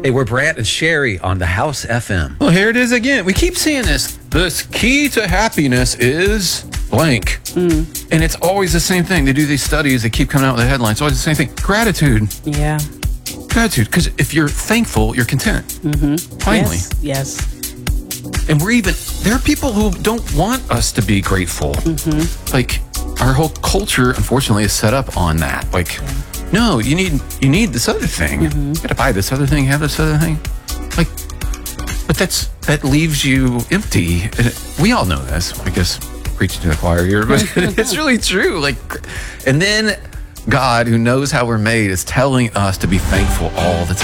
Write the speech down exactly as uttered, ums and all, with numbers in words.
Hey, we're Brant and Sherry on the House F M. Well, here it is again. We keep seeing this. This key to happiness is blank. Mm. And it's always the same thing. They do these studies. They keep coming out with the headlines. It's always the same thing. Gratitude. Yeah. Gratitude. Because if you're thankful, you're content. Mm-hmm. Finally. Yes. yes. And we're even, there are people who don't want us to be grateful. Mm-hmm. Like, our whole culture, unfortunately, is set up on that. Like, yeah. No, you need you need this other thing. Mm-hmm. You got to buy this other thing, have this other thing. Like, but that's that leaves you empty. And it, we all know this. I guess preaching to the choir here, but it's really true. Like, and then God, who knows how we're made, is telling us to be thankful all the time.